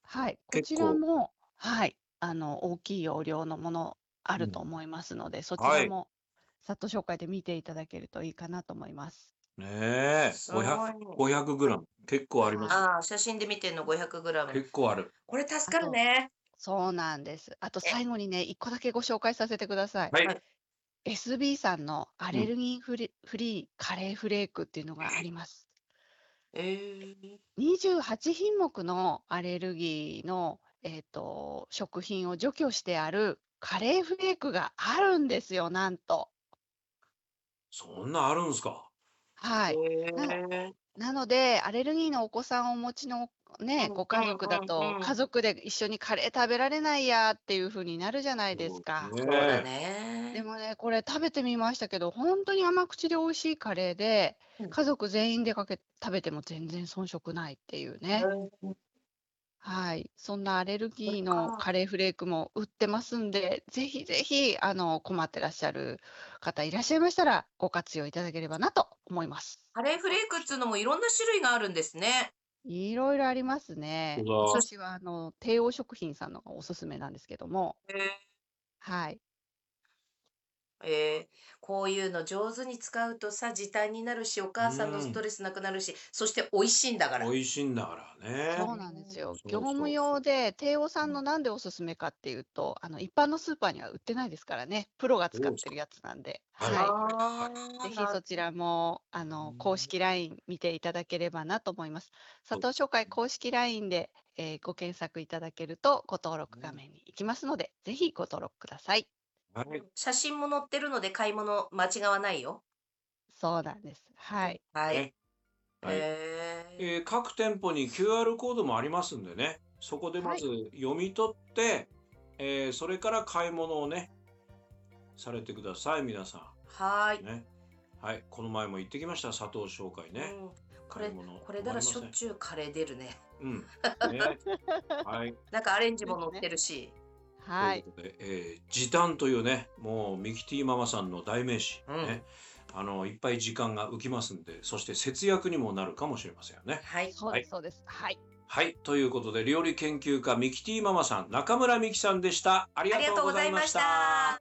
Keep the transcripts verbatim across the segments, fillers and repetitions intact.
はい、こちら結構。 も、はい、あの、大きい容量のものあうん。 ると思いますので、そちはい。 らもサット紹介で見ていただけるといいかなと思います。 ねえ、 すごひゃく、 ごい。 ごひゃくグラム。結構あります。 はい。 ああ、写真で見てんのごひゃくグラム。 結構ある。 これ助あと、 かるね。 そうなんです。あとえ。 最後にね、いっこだけご紹介させてください。 ははい。 い。 エスビー さんのアうん。 レルギーフリフリーカレーフレークっていうのがあります。 ええ。 にじゅうはち品目のアレルギーの、えっと、食品を除去してあるカレーフレークがあるんですよ、なんと。 そんなあるんすか？ はい。なのへえ。 なので、アレルギーのお子さんをお持ちのね、 うんうんご家族だと、 うんうん。 家族で一緒にカレー食べられないやっていう風になるじゃないですそうか。 ね。 そうだでね。 もね、これ食べてみましたけど、ほんとに甘口で美味しいカレーで、 うん。 家族全員でかけ食べても全然遜色ないっていうへね。 え。 はい、そんなアレルギこれーのか。 カレーフレークも売ってますんで、ぜひぜひ、あの、困ってらっしゃる方いらっしゃいましたら、ご活用いただければなと思います。 カレーフレークっつうのもいろんな種類があるんですね。 色々ありますね。 ほんとだ。 そし私はあの、帝王食品さんのがお勧めなんですけども。 へえ。 はい。 ええ、こういうの上手に使うとさ、時短になるし、おう母さんのスーん。 トレスなくなるし、そして美味しいんだから。 美味しいんだからね。 そうなんですよ。業そう務そうそう。 用で、帝王さうん。 んのなんでお勧めかっていうと、あの、一般のスーパーには売ってないですからね。プロが使っそうすか。 てるやつなんで。 はいはい。 はいあはい。 あ、 ぜひなそちらも、あうーの、公ん。 式 ライン 見ていただければなと思います。サそうトウ紹介ね。 公式 ライン で、ええ、ご検索いただけると、ご登録画うん。 面に行きますので、ぜひご登録ください。 はい。 写真も載ってるので、買い物間違わないよ。 そうなんです。はうん、 い。 はい。 ね。はい。 へえ。 ええ、各店舗に キューアール コードもありますんでね、そこでまはい。 ず読み取って、ええ、それから買い物をねされてください、皆さはい。 ん。ね。はい、この前も行ってきました、サトウ紹介ね。 うん、これ買い物これならしょ止まりません。 っちゅうカレー出るね。 うん。ね。はい。 なんかアレンジも載っですね。 てるし。 はい。 ということで、ええ、時短というね、もうミキティママさんの代名詞、 うん。 ね。あの、いっぱい時間が浮きますんで、そして節約にもなるかもしれませんよね。 はい。 はい。 そうですそうです。はい。 はい、ということで、料理研究家ミキティママさん、中村美希さんでした。ありありがとうがとうごございましざいました。 た。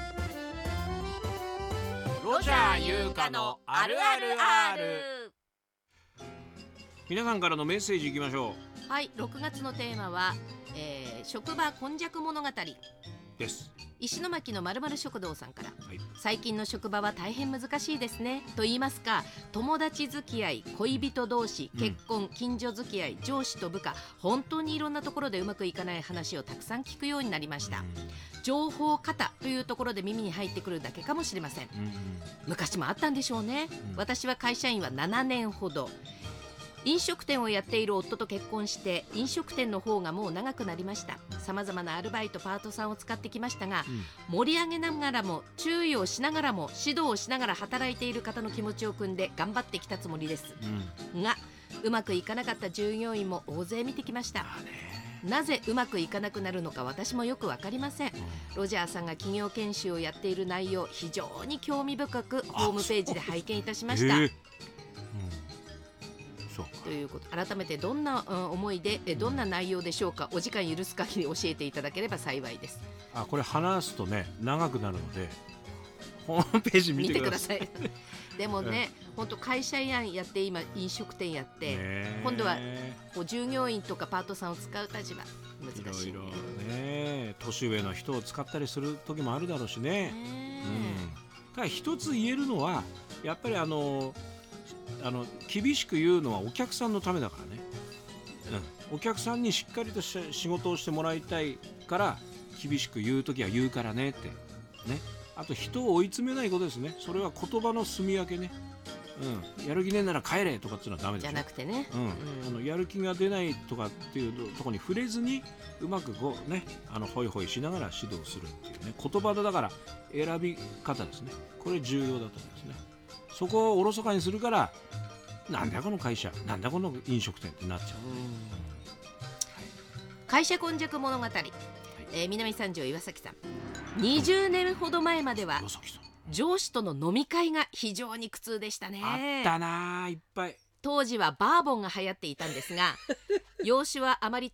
ロジャー優香のあるある R。 皆さんからのメッセージいきましょう。はい、ろくがつのテーマは、えー、職場今昔物語です。 石巻のまるまる食堂さんから、 はい、 最近の職場は大変難しいですねと言いますか、友達付き合い、恋人同士、結婚、うん、近所付き合い、上司と部下、本当にいろんなところでうまくいかない話をたくさん聞くようになりました。うん、情報過多というところで耳に入ってくるだけかもしれません。うん、昔もあったんでしょうね。うん、私は会社員はななねんほど、飲食店をやっている夫と結婚して、飲食店の方がもう長くなりました。さまざまなアルバイトパートさんを使ってきましたが、うん、盛り上げながらも注意をしながらも指導をしながら働いている方の気持ちを汲んで頑張ってきたつもりです、うん、がうまくいかなかった従業員も大勢見てきました。なぜうまくいかなくなるのか私もよく分かりません。ロジャーさんが企業研修をやっている内容、非常に興味深くホームページで拝見いたしました。ということ、改めてどんな、うん、思いでえどんな内容でしょうか。お時間許す限り教えていただければ幸いです。 あ、これ話すとね長くなるのでホームページ見てください。 見てくださいでもね、本当会社員やって今飲食店やって、今度はこう従業員とかパートさんを使う立場難しいね。いろいろね、年上の人を使ったりする時もあるだろうしね。うん、ただ一つ言えるのはやっぱりあのあの厳しく言うのはお客さんのためだからね、うん、お客さんにしっかりとした仕事をしてもらいたいから厳しく言うときは言うからねってね。あと人を追い詰めないことですね。それは言葉の住み分けね、うん、やる気ねえなら帰れとかっていうのはダメでしょ。 じゃなくてね、 うんうん、あのやる気が出ないとかっていうところに触れずにうまくこうね、あのホイホイしながら指導するっていうね、言葉だから選び方ですね。これ重要だと思いますね。そこをおろそかにするからなんだこの会社、なんだこの飲食店ってなっちゃう、ね。うん、 会社今昔物語、はい、えー、南三条岩崎さん、にじゅうねんほど前までは上司との飲み会が非常に苦痛でしたね。 あったな、いっぱい。 当時はバーボンが流行っていたんですが洋酒はあまり